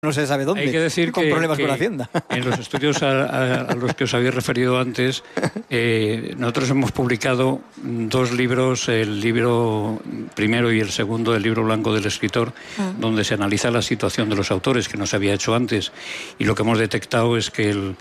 no se sabe dónde. Hay que decir con problemas con Hacienda. En los estudios a los que os habéis referido antes, nosotros hemos publicado 2 libros, el libro primero y el segundo, el libro blanco del escritor, donde se analiza la situación de los autores, que no se había hecho antes. Y lo que hemos detectado es que el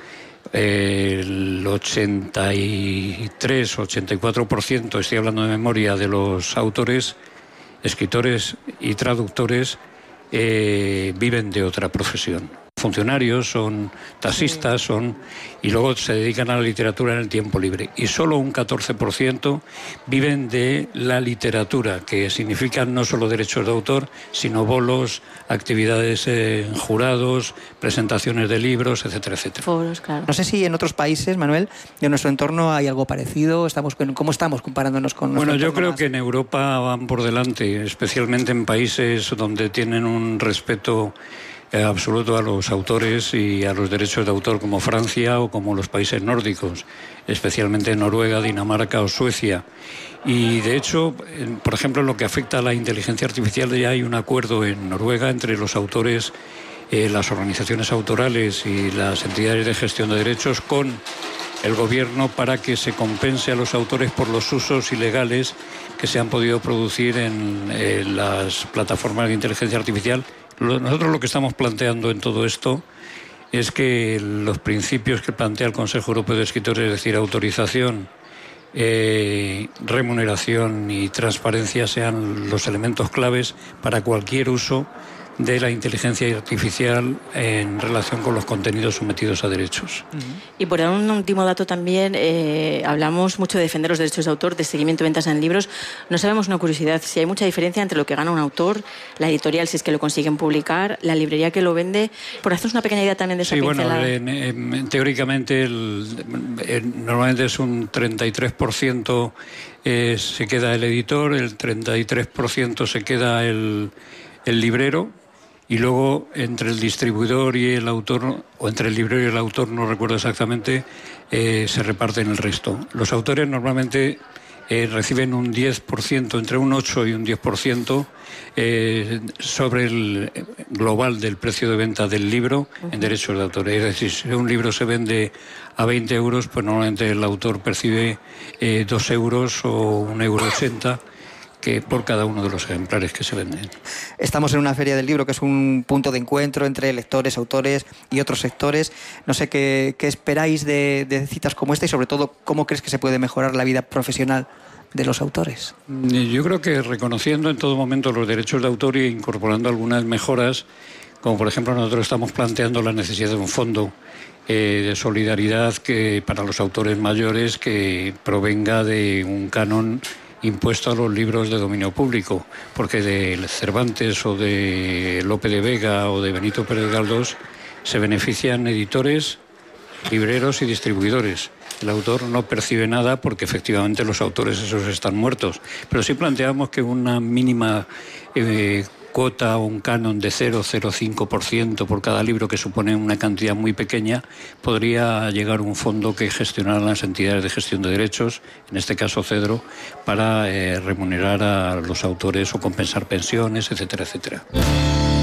83-84%, estoy hablando de memoria, de los autores, escritores y traductores viven de otra profesión. Funcionarios, son taxistas, y luego se dedican a la literatura en el tiempo libre. Y solo un 14% viven de la literatura, que significa no solo derechos de autor, sino bolos, actividades en jurados, presentaciones de libros, etcétera, etcétera. Foros, claro. No sé si en otros países, Manuel, de nuestro entorno hay algo parecido. ¿Cómo estamos comparándonos con nuestro entorno? Bueno, yo creo que en Europa van por delante, especialmente en países donde tienen un respeto absoluto a los autores y a los derechos de autor, como Francia o como los países nórdicos, especialmente Noruega, Dinamarca o Suecia. Y de hecho, por ejemplo, en lo que afecta a la inteligencia artificial, ya hay un acuerdo en Noruega entre los autores, las organizaciones autorales y las entidades de gestión de derechos con el gobierno para que se compense a los autores por los usos ilegales que se han podido producir en las plataformas de inteligencia artificial. Nosotros lo que estamos planteando en todo esto es que los principios que plantea el Consejo Europeo de Escritores, es decir, autorización, remuneración y transparencia, sean los elementos claves para cualquier uso de la inteligencia artificial en relación con los contenidos sometidos a derechos. Y por dar un último dato también, hablamos mucho de defender los derechos de autor, de seguimiento de ventas en libros. No sabemos, una curiosidad, si hay mucha diferencia entre lo que gana un autor, la editorial, si es que lo consiguen publicar, la librería que lo vende. Por hacernos una pequeña idea también de esa pincelada. Bueno, teóricamente normalmente es un 33% se queda el editor, el 33% se queda el librero, y luego entre el distribuidor y el autor, o entre el librero y el autor, no recuerdo exactamente, se reparten el resto. Los autores normalmente reciben un 10%, entre un 8 y un 10% sobre el global del precio de venta del libro en derechos de autor. Es decir, si un libro se vende a 20 euros, pues normalmente el autor percibe 2 euros o 1,80 € que por cada uno de los ejemplares que se venden. Estamos en una feria del libro que es un punto de encuentro entre lectores, autores y otros sectores. No sé qué esperáis de citas como esta y sobre todo cómo crees que se puede mejorar la vida profesional de los autores. Yo creo que reconociendo en todo momento los derechos de autor e incorporando algunas mejoras, como por ejemplo nosotros estamos planteando la necesidad de un fondo de solidaridad que para los autores mayores que provenga de un canon impuesto a los libros de dominio público, porque de Cervantes o de Lope de Vega o de Benito Pérez Galdós se benefician editores, libreros y distribuidores. El autor no percibe nada porque efectivamente los autores esos están muertos, pero sí planteamos que una mínima cuota o un canon de 0,05% por cada libro, que supone una cantidad muy pequeña, podría llegar a un fondo que gestionaran las entidades de gestión de derechos, en este caso Cedro, para remunerar a los autores o compensar pensiones, etcétera, etcétera.